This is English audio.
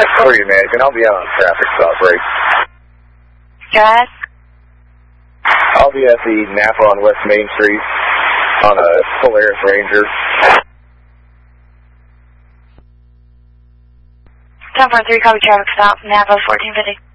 for you, man. I'll be out on traffic stop break. Go ahead. I'll be at the Napa on West Main Street on a Polaris Ranger. 10.3, copy traffic stop, Napa 1450.